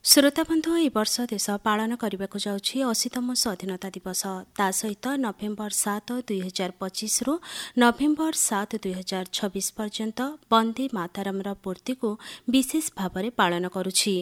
ଶ୍ରୋତାବନ୍ଧୁ ଏହି ବର୍ଷ ଦେଶ ପାଳନ କରିବାକୁ ଯାଉଛି 80ତମ ସ୍ୱାଧୀନତା ଦିବସ। ତା ସହିତ ନଭେମ୍ବର 7, 2025ରୁ ନଭେମ୍ବର 7, 2026 ପର୍ଯ୍ୟନ୍ତ ବନ୍ଦେ ମାତରମର ପୂର୍ତ୍ତିକୁ ବିଶେଷ ଭାବରେ ପାଳନ କରୁଛି।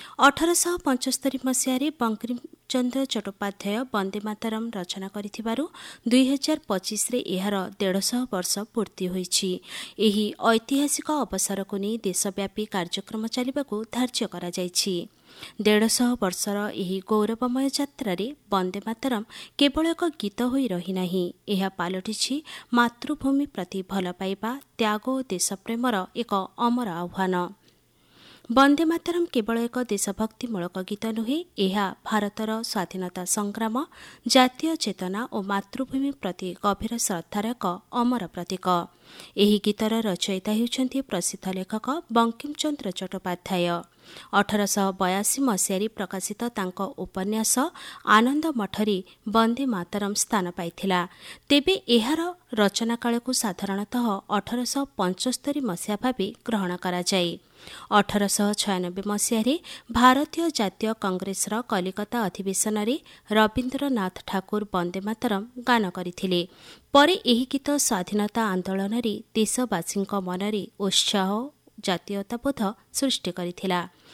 1875 ମସିହାରେ ବଙ୍କିମଚନ୍ଦ୍ର ଚଟ୍ଟୋପାଧ୍ୟାୟ ବନ୍ଦେ ମାତରମ୍ ରଚନା କରିଥିବାରୁ 2025ରେ ଏହାର 150 ବର୍ଷ ପୂର୍ତ୍ତି ହୋଇଛି। ଏହି ଐତିହାସିକ ଅବସରକୁ ନେଇ ଦେଶବ୍ୟାପୀ କାର୍ଯ୍ୟକ୍ରମ ଚାଲିବାକୁ ଧାର୍ଯ୍ୟ କରାଯାଇଛି। 150 ବର୍ଷର ଏହି ଗୌରବମୟ ଯାତ୍ରାରେ ବନ୍ଦେ ମାତରମ୍ କେବଳ ଏକ ଗୀତ ହୋଇ ରହିନାହିଁ, ଏହା ପାଲଟିଛି ମାତୃଭୂମି ପ୍ରତି ଭଲ ପାଇବା, ତ୍ୟାଗ ଓ ଦେଶପ୍ରେମର ଏକ ଅମର ଆହ୍ୱାନ। ବନ୍ଦେ ମାତରମ୍ କେବଳ ଏକ ଦେଶଭକ୍ତିମୂଳକ ଗୀତ ନୁହେଁ, ଏହା ଭାରତର ସ୍ୱାଧୀନତା ସଂଗ୍ରାମ, ଜାତୀୟ ଚେତନା ଓ ମାତୃଭୂମି ପ୍ରତି ଗଭୀର ଶ୍ରଦ୍ଧାର ଏକ ଅମର ପ୍ରତୀକ। ଏହି ଗୀତର ରଚୟିତା ହେଉଛନ୍ତି ପ୍ରସିଦ୍ଧ ଲେଖକ ବଙ୍କିମଚନ୍ଦ୍ର ଚଟ୍ଟୋପାଧ୍ୟାୟ। 1882 ମସିହାରେ ପ୍ରକାଶିତ ତାଙ୍କ ଉପନ୍ୟାସ ଆନନ୍ଦ ମଠରେ ବନ୍ଦେ ମାତରମ୍ ସ୍ଥାନ ପାଇଥିଲା। ତେବେ ଏହାର ରଚନାକାଳକୁ ସାଧାରଣତଃ 1875 ମସିହା ଭାବେ ଗ୍ରହଣ କରାଯାଏ। 1896 ମସିହାରେ ଭାରତୀୟ ଜାତୀୟ କଂଗ୍ରେସର କଲିକତା ଅଧିବେଶନରେ ରବୀନ୍ଦ୍ରନାଥ ଠାକୁର ବନ୍ଦେ ମାତରମ୍ ଗାନ କରିଥିଲେ। ପରେ ଏହି ଗୀତ ସ୍ୱାଧୀନତା ଆନ୍ଦୋଳନରେ ଦେଶବାସୀଙ୍କ ମନରେ ଉତ୍ସାହ ଜାତୀୟତାବୋଧ ସୃଷ୍ଟି କରିଥିଲା।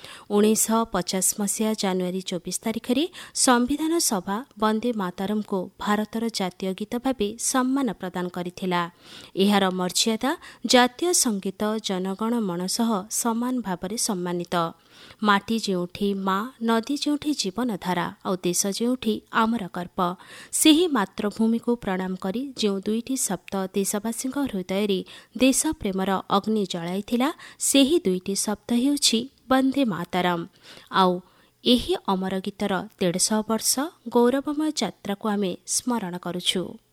1950 ମସିହା ଜାନୁଆରୀ 24 ତାରିଖରେ ସମ୍ବିଧାନ ସଭା ବନ୍ଦେ ମାତରମ୍କୁ ଭାରତର ଜାତୀୟ ଗୀତ ଭାବେ ସମ୍ମାନ ପ୍ରଦାନ କରିଥିଲା। ଏହାର ମର୍ଯ୍ୟାଦା ଜାତୀୟ ସଙ୍ଗୀତ ଜନଗଣ ମନ ସହ ସମାନ ଭାବରେ ସମ୍ମାନିତ। ମାଟି ଯେଉଁଠି ମା, ନଦୀ ଯେଉଁଠି ଜୀବନଧାରା ଆଉ ଦେଶ ଯେଉଁଠି ଆମର ଗର୍ବ, ସେହି ମାତୃଭୂମିକୁ ପ୍ରଣାମ କରି ଯେଉଁ ଦୁଇଟି ଶବ୍ଦ ଦେଶବାସୀଙ୍କ ହୃଦୟରେ ଦେଶ ପ୍ରେମର ଅଗ୍ନି ଜଳାଇଥିଲା, ସେହି ଦୁଇଟି ଶବ୍ଦ ହେଉଛି ବନ୍ଦେ ମାତରମ୍। ଆଉ ଏହି ଅମର ଗୀତର 150 ବର୍ଷ ଗୌରବମୟ ଯାତ୍ରାକୁ ଆମେ ସ୍ମରଣ କରୁଛୁ।